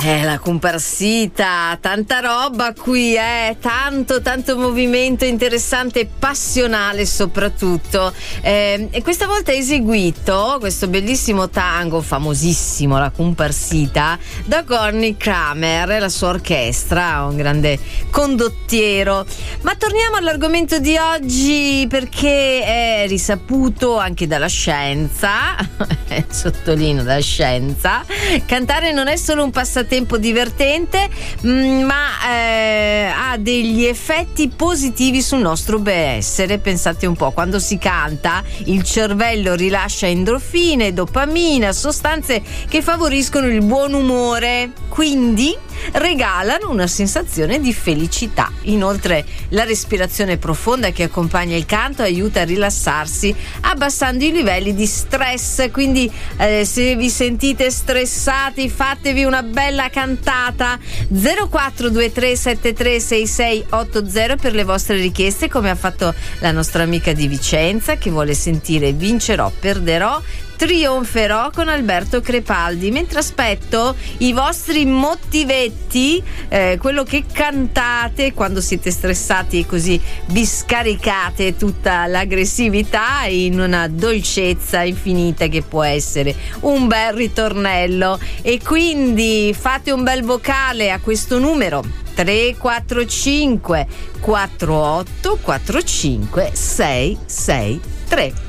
La comparsita, tanta roba qui, tanto movimento interessante e passionale soprattutto. E questa volta ha eseguito questo bellissimo tango, famosissimo, la comparsita, da Gorny Kramer e la sua orchestra, un grande condottiero. Ma torniamo all'argomento di oggi, perché è risaputo anche dalla scienza, sottolineo dalla scienza, cantare non è solo un passatempo divertente, ma ha degli effetti positivi sul nostro benessere. Pensate un po', quando si canta il cervello rilascia endorfine, dopamina, sostanze che favoriscono il buon umore, quindi regalano una sensazione di felicità. Inoltre la respirazione profonda che accompagna il canto aiuta a rilassarsi abbassando i livelli di stress, quindi se vi sentite stressati fatevi una bella cantata. 0423736680 per le vostre richieste, come ha fatto la nostra amica di Vicenza che vuole sentire Vincerò, perderò, trionferò con Alberto Crepaldi. Mentre aspetto i vostri motivetti, quello che cantate quando siete stressati e così vi scaricate tutta l'aggressività in una dolcezza infinita che può essere un bel ritornello. E quindi fate un bel vocale a questo numero 345 48 45 663.